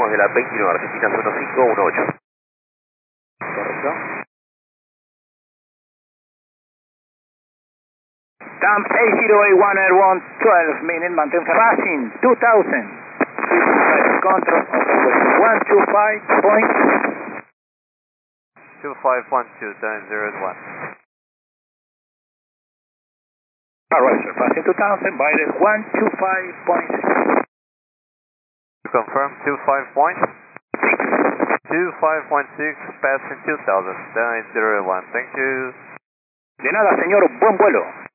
Llamamos de la 29, Argentina 1518. Correcto. Dump 8081 Air 12 minutes, mantén Racing 2000. Control, 125 point. 2512.001. Alright, sir, passing 2000 by the 125.6. Confirm 25.6, passing 2000, 901. Thank you. De nada, señor, buen vuelo.